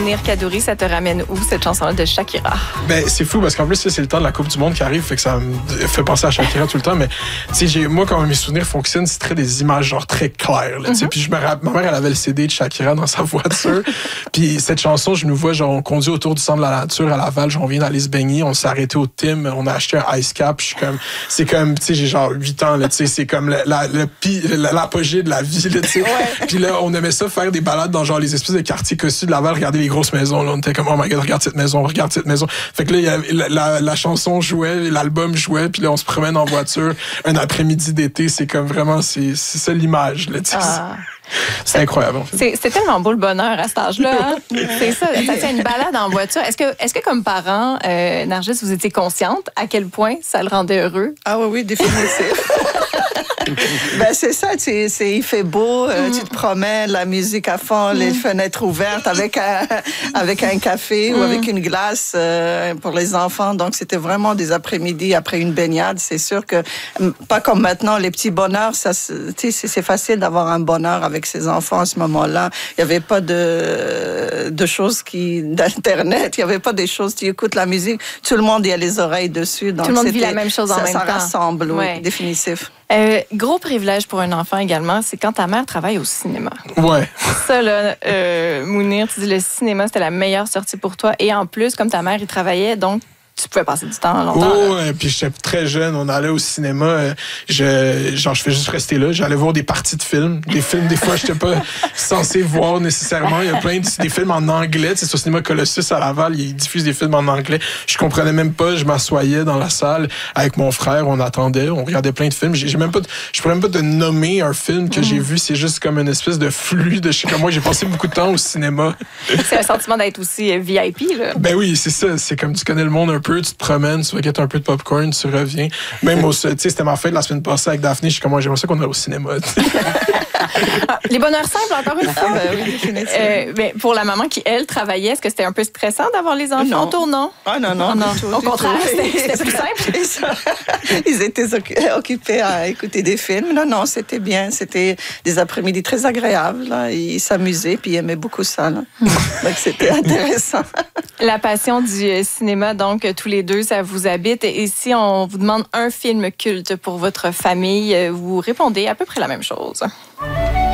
Mounir Kadouri, ça te ramène où, cette chanson-là de Shakira? Ben, c'est fou parce qu'en plus, c'est le temps de la Coupe du Monde qui arrive, fait que ça me fait penser à Shakira tout le temps. Mais moi, quand mes souvenirs fonctionnent, c'est très des images genre très claires. Là, Puis ma mère, elle avait le CD de Shakira dans sa voiture. Puis cette chanson, je nous vois, genre, on conduit autour du centre de la nature à Laval, genre, on vient d'aller se baigner, on s'est arrêté au Tim, on a acheté un ice cap. C'est comme, tu sais, j'ai genre 8 ans, là, tu sais, c'est comme l'apogée de la vie, là, tu sais. Puis là, on aimait ça faire des balades dans genre les espèces de quartiers cossus de Laval, regarder les grosses maisons, là. On était comme, oh my god, regarde cette maison. Fait que là, la chanson jouait, l'album jouait, puis là, on se promène en voiture un après-midi d'été. C'est comme vraiment, c'est ça l'image, là, tu sais. C'est incroyable. En fait. C'est tellement beau le bonheur à cet âge-là. Hein? C'est ça, c'est une balade en voiture. Est-ce que comme parent, Nargis, vous étiez consciente à quel point ça le rendait heureux? Ah oui, définitif. Ben c'est ça, il fait beau, tu te promènes, la musique à fond, les fenêtres ouvertes avec un café ou avec une glace pour les enfants. Donc c'était vraiment des après-midi après une baignade. C'est sûr que pas comme maintenant les petits bonheurs, ça, c'est facile d'avoir un bonheur avec ses enfants à ce moment-là. Il y avait pas de choses d'internet, il y avait pas des choses. Tu écoutes la musique, tout le monde y a les oreilles dessus. Donc tout le monde vit la même chose en même temps. Ça rassemble, oui, définitif. Gros privilège pour un enfant également, c'est quand ta mère travaille au cinéma. Ouais. Ça, là, Mounir, tu dis le cinéma, c'était la meilleure sortie pour toi. Et en plus, comme ta mère y travaillait, donc tu pouvais passer du temps longtemps. Oh, et puis j'étais très jeune, on allait au cinéma. Je fais juste rester là. J'allais voir des parties de films. Des fois, j'étais pas censé voir nécessairement. Il y a plein des films en anglais. C'est sur Cinéma Colossus à Laval, ils diffusent des films en anglais. Je comprenais même pas. Je m'assoyais dans la salle avec mon frère, on attendait, on regardait plein de films. Je pourrais même pas te nommer un film que j'ai vu. C'est juste comme une espèce de flux de. Je sais comme moi, j'ai passé beaucoup de temps au cinéma. C'est un sentiment d'être aussi VIP, là. Ben oui, c'est ça. C'est comme tu connais le monde un peu, tu te promènes, tu vas guetter un peu de popcorn, tu reviens. Même tu sais, c'était ma fête la semaine passée avec Daphné, je suis comme moi, j'aimerais ça qu'on aille au cinéma. Les bonheurs simples, encore une fois. Oui, pour la maman qui, elle, travaillait, est-ce que c'était un peu stressant d'avoir les enfants autour, non? Ah non. Au contraire, c'était plus simple. Ils étaient occupés à écouter des films. Non, c'était bien. C'était des après-midi très agréables. Là. Ils s'amusaient, puis ils aimaient beaucoup ça. Là. Donc, c'était intéressant. La passion du cinéma, donc, tous les deux, ça vous habite. Et si on vous demande un film culte pour votre famille, vous répondez à peu près la même chose.